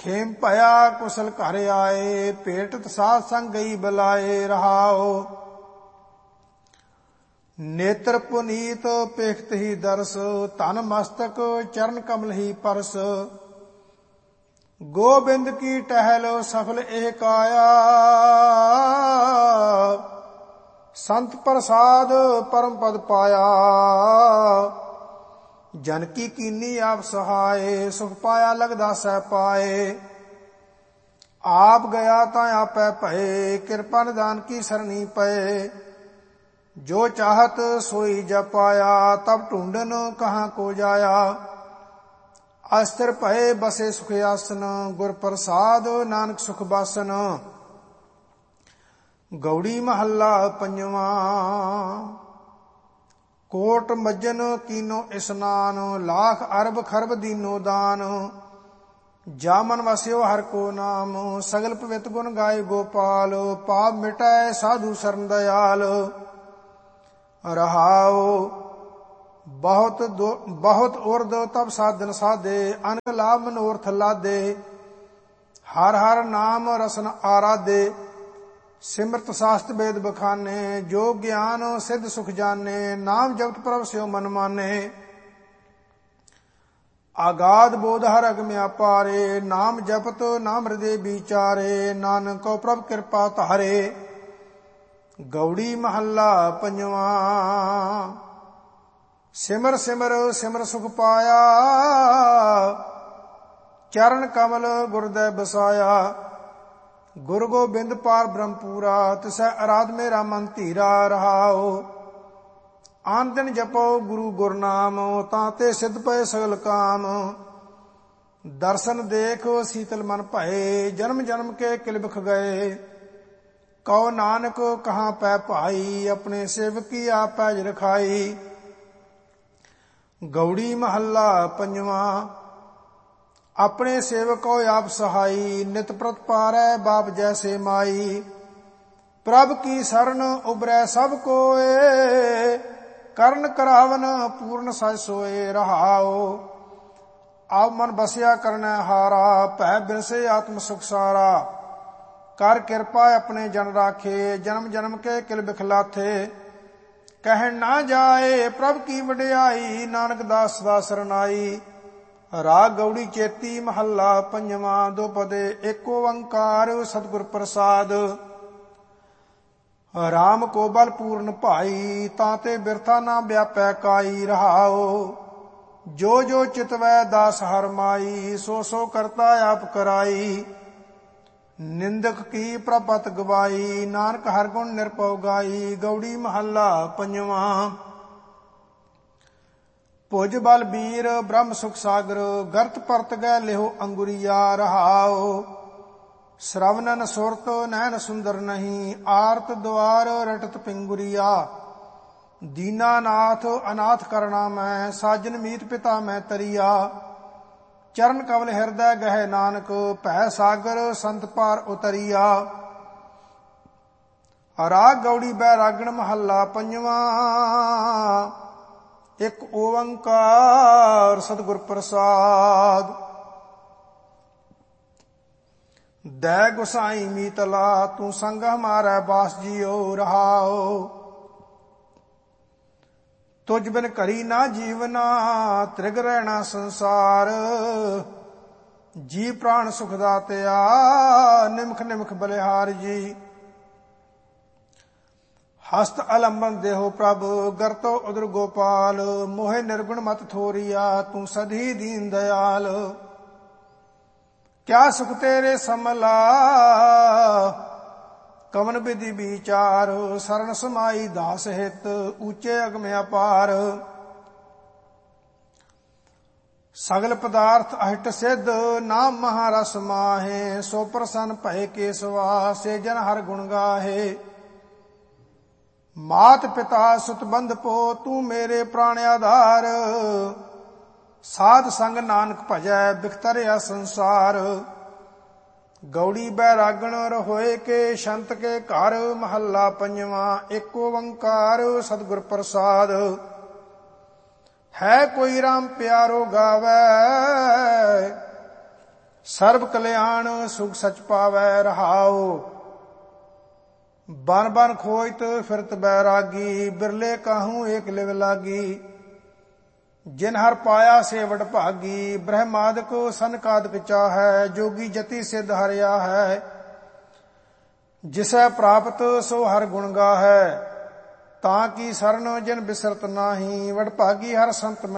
ਖੇਮ ਭਇਆ ਕੁਸਲ ਘਰ ਆਏ, ਭੇਟਤ ਸਾਧ ਸੰਗ ਗਈ ਬੁਲਾਏ ਰਹਾਓ। ਨੇਤਰ ਪੁਨੀਤ ਪੇਖਤ ਹੀ ਦਰਸ, ਧਨ ਮਸਤਕ ਚਰਨ ਕਮਲ ਹੀ ਪਰਸ। ਗੋਬਿੰਦ ਕੀ ਟਹਿਲ ਸਫਲ ਇਹ ਕਾਇਆ, ਸੰਤ ਪ੍ਰਸਾਦ ਪਰਮ ਪਦ ਪਾਇਆ। ਜਨ ਕੀ ਕੀਨੀ ਆਪ ਸਹਾਏ, ਸੁਖ ਪਾਇਆ ਲਗਦਾ ਸਹਿ ਪਾਏ। ਆਪ ਗਿਆ ਤਾਂ ਆਪੈ ਭਏ, ਕਿਰਪਾ ਨਿਦਾਨ ਕੀ ਸਰਣੀ ਪਏ। ਜੋ ਚਾਹਤ ਸੋਈ ਜਪ ਪਾਇਆ, ਤਬ ਢੂੰਡਨ ਕਹਾਂ ਕੋ ਜਾਇਆ। ਅਸਥਿਰ ਭਏ ਬਸੇ ਸੁਖ ਆਸਨ, ਗੁਰ ਪ੍ਰਸਾਦ ਨਾਨਕ ਸੁਖ ਬਾਸਨ। ਗੌੜੀ ਮਹੱਲਾ ਪੰਜਵਾਂ। ਕੋਟ ਮੱਜਨ ਕੀਨੋ ਇਸਨਾਨ, ਲਾਖ ਅਰਬ ਖਰਬ ਦੀਨੋ ਦਾਨ। ਜਾ ਮਨ ਵਸਿਓ ਹਰ ਕੋ ਨਾਮ, ਸਗਲ ਪਵਿੱਤ ਗੁਣ ਗਾਏ ਗੋਪਾਲ। ਪਾਪ ਮਿਟਾਏ ਸਾਧੂ ਸਰਨ ਦਇਆਲ ਰਹਾਓ। ਬਹੁਤ ਉਰਦ ਤਬ ਸਾਧਨ ਸਾਧੇ, ਅਨਕ ਲਾਭ ਮਨੋਰਥ ਲਾਦੇ। ਹਰ ਹਰ ਨਾਮ ਰਸਨ ਆਰਾਧੇ, ਸਿਮਰਤ ਸਾਸਤ ਵੇਦ ਬਖਾਨੇ। ਜੋ ਗਿਆਨ ਸਿੱਧ ਸੁਖ ਜਾਣੇ, ਨਾਮ ਜਪਤ ਪ੍ਰਭ ਸਿਓ ਮਨ ਮਾਨੇ। ਆਗਾਦ ਬੋਧ ਹਰ ਅਗਮ ਅਪਾਰੇ, ਨਾਮ ਜਪਤ ਨਾਮ ਹਿਰਦੇ ਵਿਚਾਰੇ। ਨਾਨਕੋ ਪ੍ਰਭ ਕਿਰਪਾ ਧਾਰੇ। ਗੌੜੀ ਮਹੱਲਾ ਪੰਜਵਾਂ। ਸਿਮਰ ਸਿਮਰ ਸਿਮਰ ਸੁਖ ਪਾਇਆ, ਚਰਨ ਕਮਲ ਗੁਰਦੈ ਬਸਾਇਆ। ਗੁਰ ਗੋਬਿੰਦ ਪਾਰ ਬ੍ਰਹਮ ਪੂਰਾ, ਤਿਸੈ ਅਰਾਧ ਮੇਰਾ ਮਨ ਧੀਰਾ ਰਹਾਓ। ਆਨ ਦਿਨ ਜਪੋ ਗੁਰੂ ਗੁਰਨਾਮ, ਤਾਂ ਤੇ ਸਿੱਧ ਪਏ ਸਗਲ ਕਾਮ। ਦਰਸ਼ਨ ਦੇਖ ਸੀਤਲ ਮਨ ਭਏ, ਜਨਮ ਜਨਮ ਕੇ ਕਿਲਬਿਖ ਗਏ। ਕਉ ਨਾਨਕ ਕਹਾਂ ਪੈ ਭਾਈ, ਆਪਣੇ ਸੇਵਕੀ ਆਪ ਪੈਜ ਰਖਾਈ। ਗੌੜੀ ਮਹੱਲਾ ਪੰਜਵਾਂ। ਆਪਣੇ ਸੇਵਕੋ ਆਪ ਸਹਾਈ, ਨਿਤ ਪ੍ਰਤ ਪਾਰੈ ਬਾਪ ਜੈਸੇ ਮਾਈ। ਪ੍ਰਭ ਕੀ ਸਰਣ ਉਬਰੈ ਸਭ ਕੋਏ, ਕਰਨ ਕਰਾਵਨ ਪੂਰਨ ਸਜ ਸੋਏ ਰਹਾਓ। ਆਪ ਮਨ ਬਸਿਆ ਕਰਨੈ ਹਾਰਾ, ਭੈ ਬਿਨਸੇ ਆਤਮ ਸੁਖ ਸਾਰਾ। ਕਰ ਕਿਰਪਾ ਆਪਣੇ ਜਨ ਰਾਖੇ, ਜਨਮ ਜਨਮ ਕੇ ਕਿਲ ਬਿਖਲਾਥੇ। ਕਹਿਣ ਨਾ ਜਾਏ ਪ੍ਰਭ ਕੀ ਵਡਿਆਈ, ਨਾਨਕ ਦਾਸ ਸਦਾ ਸਰਨਾਈ। ਰਾਗ ਗੌੜੀ ਚੇਤੀ ਮਹੱਲਾ ਪੰਜਵਾਂ। ਦੋ ਪਦੇ ਏਕ ਓੰਕਾਰ ਸਤਿਗੁਰ ਪ੍ਰਸਾਦ। ਰਾਮ ਕੋ ਬਲ ਪੂਰਨ ਭਾਈ, ਤਾਂ ਤੇ ਬਿਰਥਾ ਨਾ ਵਿਆਪੈ ਕਾਈ ਰਹਾਓ। ਜੋ ਜੋ ਚਿਤਵੈ ਦਾਸ ਹਰ ਮਾਈ, ਸੋ ਸੋ ਕਰਤਾ ਆਪ ਕਰਾਈ। ਨਿੰਦਕ ਕੀ ਪ੍ਰਪਤ ਗਵਾਈ, ਨਾਨਕ ਹਰ ਗੁਣ ਨਿਰਭਉ ਗਾਈ। ਗੌੜੀ ਮਹੱਲਾ ਪੰਜਵਾਂ। ਭੁਜ ਬਲ ਬੀਰ ਬ੍ਰਹਮ ਸੁਖ ਸਾਗਰ, ਗਰਤ ਪਰਤ ਗੈ ਲਿਹੋ ਅੰਗੁਰੀਆ ਰਹਾਓ। ਸ਼ਰਵਨਨ ਸੁਰਤ ਨੈਣ ਸੁੰਦਰ ਨਹੀਂ, ਆਰਤ ਦੁਆਰ ਰਟਤ ਪਿੰਗੁਰੀਆ। ਦੀਨਾਨਾਥ ਅਨਾਥ ਕਰਣਾ ਮੈਂ, ਸਾਜਨ ਮੀਤ ਪਿਤਾ ਮੈਂ ਤਰੀਆ। ਚਰਨ ਕਮਲ ਹਿਰਦੈ ਗਹਿ ਨਾਨਕ, ਭੈ ਸਾਗਰ ਸੰਤ ਪਾਰ ਉਤਰੀਆ। ਰਾਗ ਗੌੜੀ ਬੈਰਾਗਣ ਮਹੱਲਾ ਪੰਜਵਾਂ। ਇਕ ਓੰਕਾਰ ਸਤਿਗੁਰ ਪ੍ਰਸਾਦ। ਦੈ ਗੁਸਾਈ ਮੀਤਲਾ, ਤੂੰ ਸੰਗ ਹਮਾਰੈ ਬਾਸ ਜੀਓ ਰਹਾਓ। ਤੁਝ ਬਿਨ ਘਰੀ ਨਾ ਜੀਵਨਾ, ਤ੍ਰਿਗ ਰਹਿਣਾ ਸੰਸਾਰ। ਜੀ ਪ੍ਰਾਣ ਸੁਖ ਦਾਤਿਆ, ਨਿਮਖ ਨਿਮਖ ਬਲਿਹਾਰ ਜੀ। ਹਸਤ ਅਲੰਬਨ ਦੇਹੋ ਪ੍ਰਭ, ਗਰਤੋ ਉਦਰ ਗੋਪਾਲ। ਮੋਹਿ ਨਿਰਗੁਣ ਮਤ ਥੋਰੀਆ, ਤੂੰ ਸਦੀ ਦੀਨ ਦਇਆਲ। ਕਿਆ ਸੁਖ ਤੇਰੇ ਸਮਲਾ, ਕਵਨ ਵਿਧੀ ਵਿਚਾਰ। ਸਰਨ ਸਮਾਈ ਦਾਸ ਹਿਤ, ਉੱਚੇ ਅਗਮ ਅਪਾਰ। ਸਗਲ ਪਦਾਰਥ ਅਹਿਟ ਸਿੱਧ, ਨਾਮ ਮਹਾਰਸ ਮਾਹੇ। ਸੋ ਪ੍ਰਸੰਨ ਭਏ ਕੇਸਵਾ, ਸੇ ਜਨ ਹਰ ਗੁਣ ਗਾਹੇ। ਮਾਤ ਪਿਤਾ ਸੁਤ ਬੰਧ ਪੋ, ਤੂੰ ਮੇਰੇ ਪ੍ਰਾਣ ਆਧਾਰ। ਸਾਧ ਸੰਗ ਨਾਨਕ ਭਜੈ, ਬਿਖਤਰਿਆ ਸੰਸਾਰ। ਗੌੜੀ ਬੈਰਾਗਣ ਰहोए ਕੇ, ਸ਼ੰਤ ਕੇ ਘਰ ਮਹੱਲਾ ਪੰਜਵਾਂ। ਏਕ ਓੰਕਾਰ ਸਤਿਗੁਰ ਪ੍ਰਸਾਦ। ਹੈ ਕੋਈ ਰਾਮ ਪਿਆਰੋ ਗਾਵੈ, ਸਰਬ ਕਲਿਆਣ ਸੁਖ ਸਚ ਪਾਵੈ ਰਹਾਉ। ਬਨ ਬਨ ਖੋਜਤ ਫਿਰਤ ਬੈਰਾਗੀ, ਬਿਰਲੇ ਕਾਹੂ ਏਕ ਲਿਵ ਲਾਗੀ। ਜਿਨ ਹਰ ਪਾਇਆ ਸੇ ਵਡਭਾਗੀ, ਬ੍ਰਹਮਾਦਿਕ ਸਨਕਾਦਿਕ ਚਾਹੈ। ਜੋਗੀ ਜਤੀ ਸਿੱਧ ਹਰਿਆ ਹੈ, ਜਿਸੈ ਪ੍ਰਾਪਤ ਸੋ ਹਰ ਗੁਣ ਗਾਹੈ। ਤਾਂ ਕੀ ਸਰਨ ਜਿਨ ਬਿਸਰਤ ਨਾਹੀ, ਵਡਭਾਗੀ ਹਰ ਸੰਤ